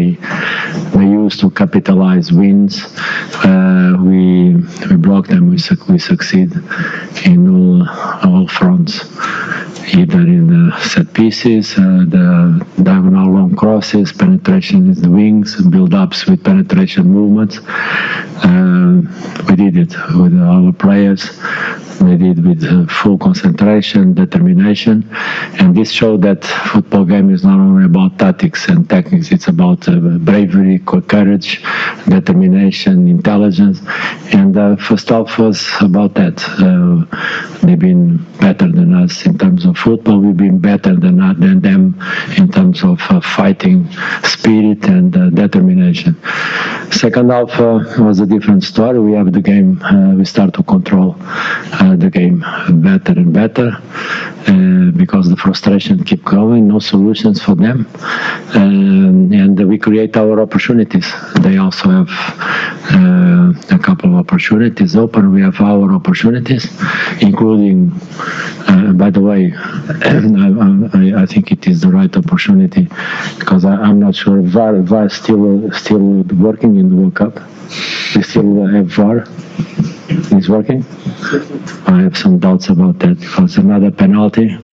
they used to capitalize wins. We block them. We succeed in all fronts, either in the set pieces, the diagonal long crosses, penetration in the wings, build-ups with penetration movements. We did it with our players. They did with full concentration, determination, and this showed that football game is not only about tactics and techniques. It's about bravery, courage, determination, intelligence, and first half was about that. They've been better than us in terms of football. We've been better than them in terms of fighting spirit and determination. Second half was a different story. We have the game. We start to control the game better and better because the frustration keep going. No solutions for them, and we create our opportunities. They also have a couple of opportunities open. We have our opportunities, including, by the way, I think it is the right opportunity because I'm not sure VAR still working in the World Cup. We still have VAR. Is working? I have some doubts about that because another penalty